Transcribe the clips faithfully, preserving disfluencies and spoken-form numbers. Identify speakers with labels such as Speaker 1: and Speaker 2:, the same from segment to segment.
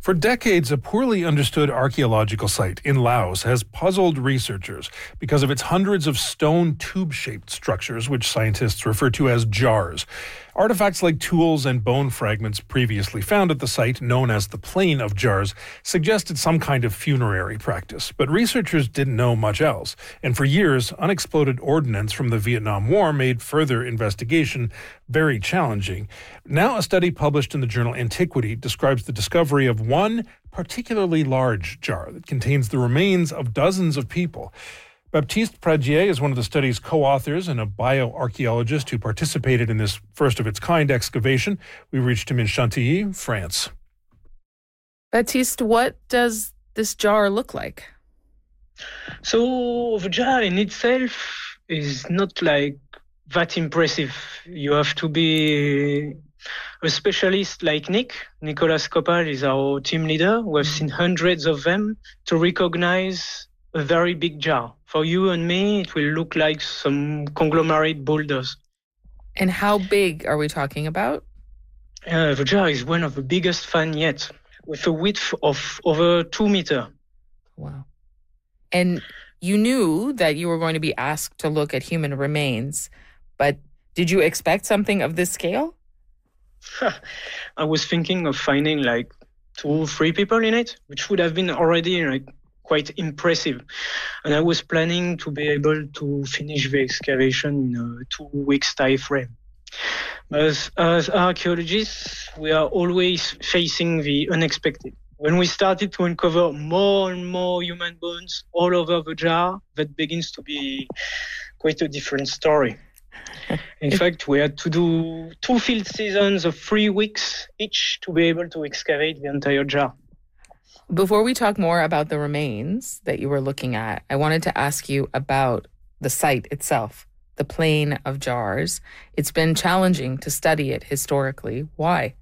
Speaker 1: For decades, a poorly understood archaeological site in Laos has puzzled researchers because of its hundreds of stone tube-shaped structures, which scientists refer to as jars. Artifacts like tools and bone fragments previously found at the site, known as the Plain of Jars, suggested some kind of funerary practice. But researchers didn't know much else. And for years, unexploded ordnance from the Vietnam War made further investigation very challenging. Now, a study published in the journal Antiquity describes the discovery of one particularly large jar that contains the remains of dozens of people. Baptiste Pradier is one of the study's co-authors and a bioarchaeologist who participated in this first-of-its-kind excavation. We reached him in Chantilly, France.
Speaker 2: Baptiste, what does this jar look like?
Speaker 3: So the jar in itself is not like that impressive. You have to be a specialist like Nick. Nicolas Copal is our team leader. We've seen hundreds of them to recognize a very big jar. For you and me, it will look like some conglomerate boulders.
Speaker 2: And how big are we talking about?
Speaker 3: Uh, the jar is one of the biggest found yet, with a width of over two meters.
Speaker 2: Wow. And you knew that you were going to be asked to look at human remains, but did you expect something of this scale?
Speaker 3: I was thinking of finding like two or three people in it, which would have been already like quite impressive. And I was planning to be able to finish the excavation in a two weeks time frame. But as archaeologists, we are always facing the unexpected. When we started to uncover more and more human bones all over the jar, that begins to be quite a different story. In fact, we had to do two field seasons of three weeks each to be able to excavate the entire jar.
Speaker 2: Before we talk more about the remains that you were looking at, I wanted to ask you about the site itself, the Plain of Jars. It's been challenging to study it historically. Why?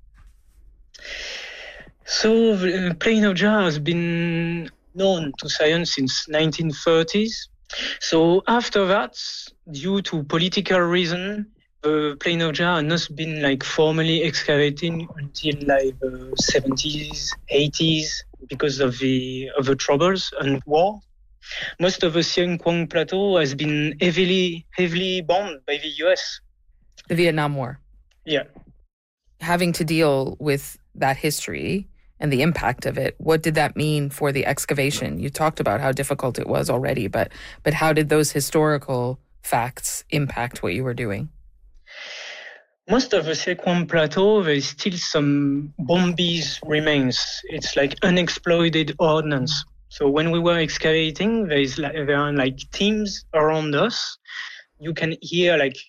Speaker 3: So the Plain of Jars has been known to science since nineteen thirties. So after that, due to political reason, the Plain of Jars has not been like formally excavated until like the seventies, eighties, because of the of the troubles and war. Most of the Siêng Quang Plateau has been heavily heavily bombed by the U S.
Speaker 2: The Vietnam War.
Speaker 3: Yeah.
Speaker 2: Having to deal with that history and the impact of it, what did that mean for the excavation? You talked about how difficult it was already, but but how did those historical facts impact what you were doing?
Speaker 3: Most of the Siêng Quang Plateau, there is still some bombies remains. It's like unexploded ordnance. So when we were excavating, there is like, there are like teams around us. You can hear like